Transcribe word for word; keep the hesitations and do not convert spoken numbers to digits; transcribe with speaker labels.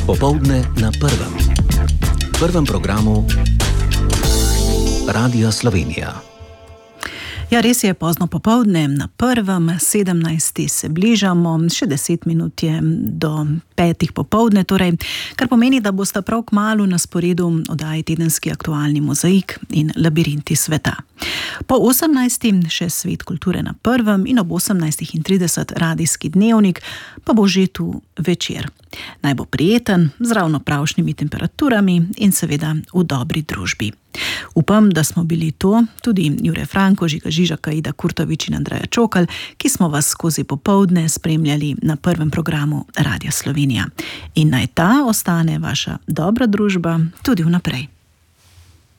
Speaker 1: Popoldne na prvem. Prvem programu Radia Slovenija.
Speaker 2: Ja, res je pozno popoldne, na prvem, sedemnajsti se bližamo, še deset minut je do petih popoldne, torej, kar pomeni, da bosta prav kmalu na sporedu oddaji Tedenski aktualni mozaik in Labirinti sveta. Po osemnajsti še Svet kulture na prvem in ob osemnajstih trideset radijski dnevnik, pa bo že tu večer. Naj bo prijeten, z ravno pravšnjimi temperaturami in seveda v dobri družbi. Upam, da smo bili to tudi Jure Franko, Žiga Žižaka, Ida Kurtovič in Andreja Čokal, ki smo vas skozi popoldne spremljali na prvem programu Radia Slovenija. In naj ta ostane vaša dobra družba tudi vnaprej.